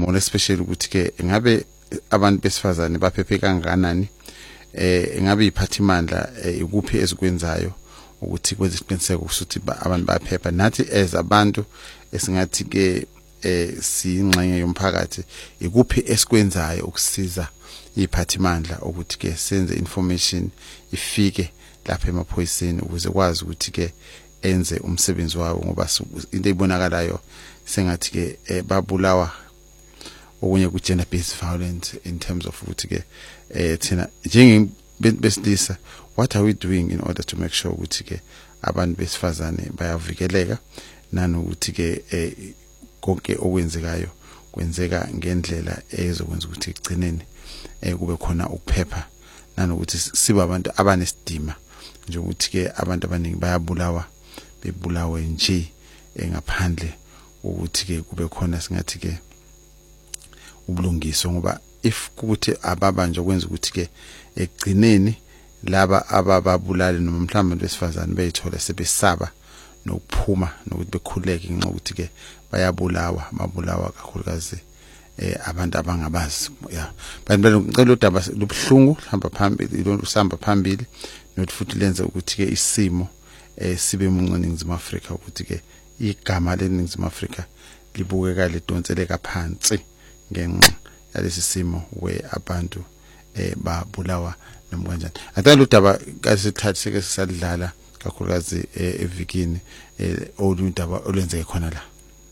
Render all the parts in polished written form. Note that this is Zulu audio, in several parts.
more especially ukuthi ke ngabe abantu besifazane baphephe kangakanani ngabe iphathimandla ikuphi ezikwenzayo ukuthi kwenze isiqiniseko ukuthi abantu baphepha nathi as abantu esingathi ke siyingxenye yomphakathi ikuphi esikwenzayo ukusiza iphathimandla ukuthi ke senze information ifike lapha emaphoyiseni ukuze kwazi ukuthi ke enze umsebenzi wawo ngoba into ebonakalayo sengathi ke babulawa okunye ku gender based violence in terms of ukuthi ke thina njengebesilisa what are we doing in order to make sure ukuthi ke abantu besifazane bayavikeleka nanokuthi ke konke okwenzekayo kwenzeka ngendlela ezokwenza ukuthi igcineni kube khona ukuphepha nanokuthi sibe abantu abanesidima nje ukuthi ke abantu abaningi bayabulawa bebulawe nje ngaphandle ukuthi ke kube khona singathi ke ubulungiswa ngoba if ukuthi ababa nje kwenza ukuthi ke egcineni laba abababulali noma mhlawumbe besifazane beyithola sebesaba nokuphuma nokuthi bekhuleke ngenxa ukuthi ke bayabulawa mabulawa kakhulukazi abantu abangabazi yeah bantu ngicela udaba lubhlungu hamba phambili lo usamba phambili nokuthi futhi lenze ukuthi ke isimo sibe munqini eNingizimu Afrika ukuthi ke igama leNingizimu Afrika libukeka lidonseleka phansi ngenxa yalesi simo we abantu babulawa noma kanjani athanda udaba kasithathe sike sisadlala kakhulukazi evikini olundaba olenzeke khona la.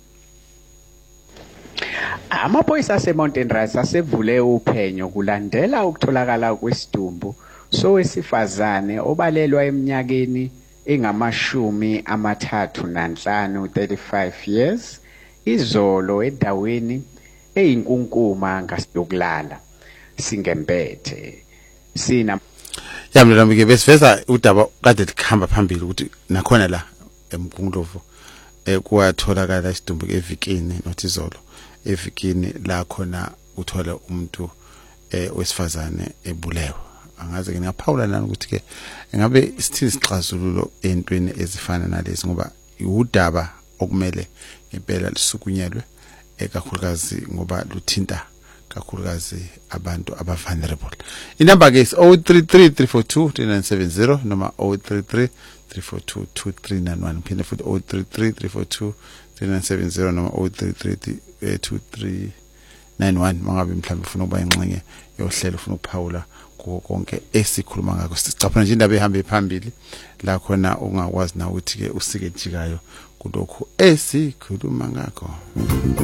Amaphoyisa aseMountain Rise asevule uphenyo kulandela ukutholakala kwesidumbu sowesifazane obalelwa eminyakeni engama-35 35 years izolo endaweni eyinkunkuma ngayokulala singempethe sina yamlo ke besiveza udaba kade likhamba phambili ukuthi nakhona la eMgungundlovu kwatholakala isidumbu evikini nothi izolo evikini la khona uthola umuntu wesifazane ebulewe angaze ke ngaphawula nani ukuthi ke ngabe isithini isixazululo entweni ezifana nalezi ngoba udaba okumele ngempela lisukunyelwe ekakhulukazi ngoba luthinta kakhulukazi abantu aba vulnerable. Inamba ke is 0333423970 noma 0333422391 phinde futhi 0333423970 noma 03332391 mangabe mhlawumbe ufuna ukuba ingxenye yohlelo ufuna ukuphawula konke esikhuluma ngakho sicaphuna nje indaba ehambe phambili la khona ungakwazi na ukuthi ke usike jikayo kulokho esikhuluma ngakho.